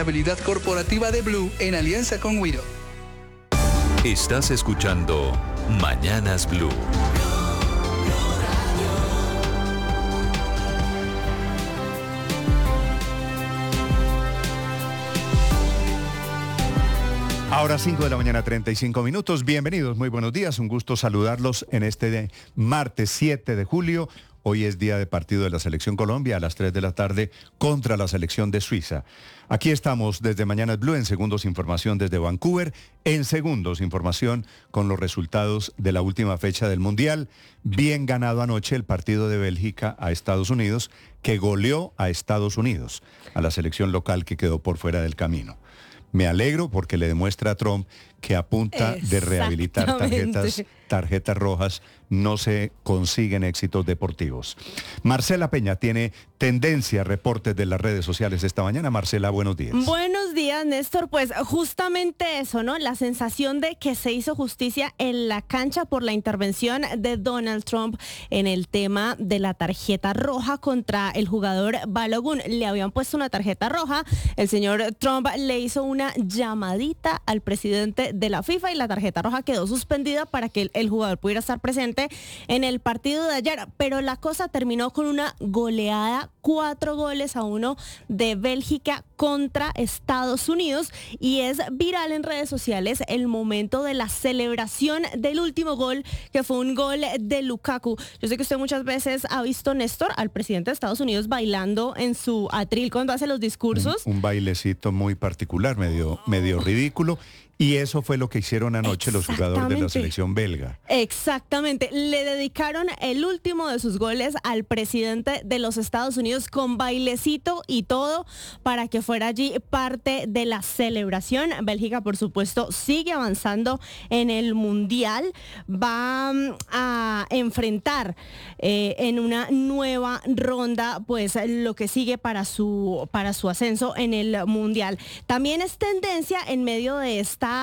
responsabilidad corporativa de Blue en alianza con Wido. Estás escuchando Mañanas Blue. Ahora 5 de la mañana, 35 minutos. Bienvenidos, muy buenos días. Un gusto saludarlos en este martes 7 de julio. Hoy es día de partido de la Selección Colombia a las 3 de la tarde contra la Selección de Suiza. Aquí estamos desde Mañanas Blue, en segundos información desde Vancouver, en segundos información con los resultados de la última fecha del Mundial. Bien ganado anoche el partido de Bélgica a Estados Unidos, que goleó a Estados Unidos, a la selección local que quedó por fuera del camino. Me alegro porque le demuestra a Trump que a punta de rehabilitar tarjetas rojas no se consiguen éxitos deportivos. Marcela Peña tiene tendencia, reportes de las redes sociales esta mañana. Marcela, buenos días. Buenos días, Néstor. Pues justamente eso, ¿no? La sensación de que se hizo justicia en la cancha por la intervención de Donald Trump en el tema de la tarjeta roja contra el jugador Balogun. Le habían puesto una tarjeta roja, el señor Trump le hizo una llamadita al presidente de la FIFA y la tarjeta roja quedó suspendida para que el jugador pudiera estar presente en el partido de ayer, pero la cosa terminó con una goleada 4-1 de Bélgica contra Estados Unidos, y es viral en redes sociales el momento de la celebración del último gol, que fue un gol de Lukaku. Yo sé que usted muchas veces ha visto, Néstor, al presidente de Estados Unidos bailando en su atril cuando hace los discursos. Un bailecito muy particular, medio ridículo. Y eso fue lo que hicieron anoche los jugadores de la selección belga. Exactamente. Le dedicaron el último de sus goles al presidente de los Estados Unidos con bailecito y todo para que fuera allí parte de la celebración. Bélgica, por supuesto, sigue avanzando en el Mundial. Va a enfrentar en una nueva ronda pues lo que sigue para su ascenso en el Mundial. También es tendencia en medio de esta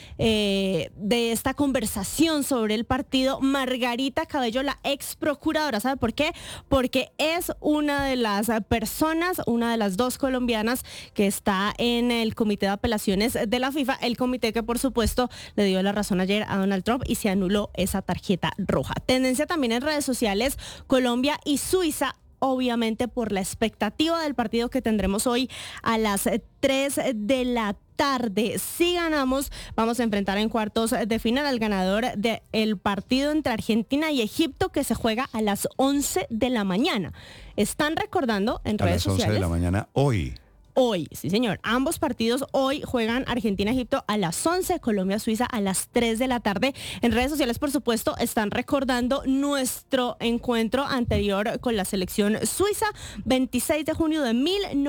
conversación sobre el partido, Margarita Cabello, la ex procuradora. ¿Sabe por qué? Porque es una de las personas, una de las dos colombianas que está en el comité de apelaciones de la FIFA, el comité que por supuesto le dio la razón ayer a Donald Trump y se anuló esa tarjeta roja. Tendencia también en redes sociales, Colombia y Suiza, obviamente por la expectativa del partido que tendremos hoy a las 3 de la tarde. Si ganamos, vamos a enfrentar en cuartos de final al ganador del partido entre Argentina y Egipto, que se juega a las 11 de la mañana. Están recordando en redes sociales. A las 11 de la mañana hoy. Hoy, sí señor, ambos partidos hoy juegan Argentina-Egipto a las 11, Colombia-Suiza a las 3 de la tarde. En redes sociales, por supuesto, están recordando nuestro encuentro anterior con la selección suiza, 26 de junio de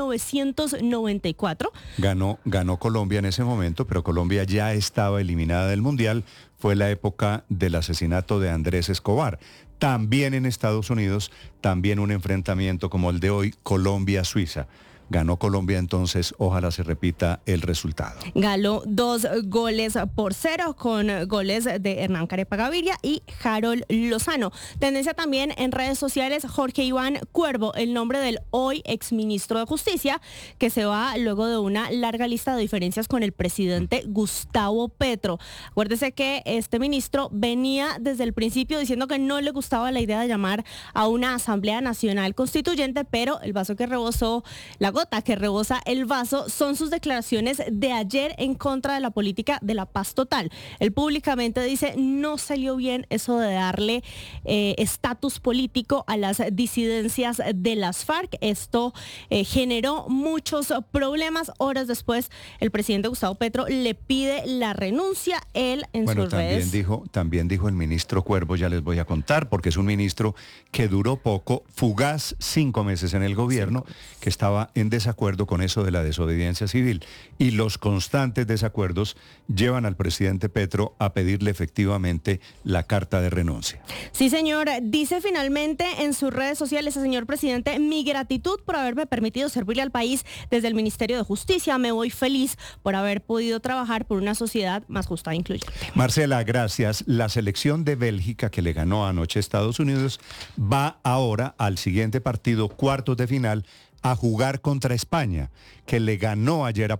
1994. Ganó Colombia en ese momento, pero Colombia ya estaba eliminada del Mundial. Fue la época del asesinato de Andrés Escobar. También en Estados Unidos, también un enfrentamiento como el de hoy, Colombia-Suiza. Ganó Colombia, entonces ojalá se repita el resultado. Ganó 2-0 con goles de Hernán Carepa Gaviria y Harold Lozano. Tendencia también en redes sociales, Jorge Iván Cuervo, el nombre del hoy exministro de Justicia, que se va luego de una larga lista de diferencias con el presidente Gustavo Petro. Acuérdese que este ministro venía desde el principio diciendo que no le gustaba la idea de llamar a una Asamblea Nacional Constituyente, pero el vaso que rebosó la gota que rebosa el vaso son sus declaraciones de ayer en contra de la política de la paz total. Él públicamente dice, no salió bien eso de darle estatus político a las disidencias de las FARC. Esto generó muchos problemas. Horas después, el presidente Gustavo Petro le pide la renuncia. Él en sus redes... También dijo el ministro Cuervo, ya les voy a contar, porque es un ministro que duró poco, fugaz, 5 meses en el gobierno, que estaba en desacuerdo con eso de la desobediencia civil. Y los constantes desacuerdos llevan al presidente Petro a pedirle efectivamente la carta de renuncia. Sí, señor. Dice finalmente en sus redes sociales, señor presidente, mi gratitud por haberme permitido servirle al país desde el Ministerio de Justicia. Me voy feliz por haber podido trabajar por una sociedad más justa e incluyente. Marcela, gracias. La selección de Bélgica, que le ganó anoche a Estados Unidos, va ahora al siguiente partido, cuartos de final, a jugar contra España, que le ganó ayer a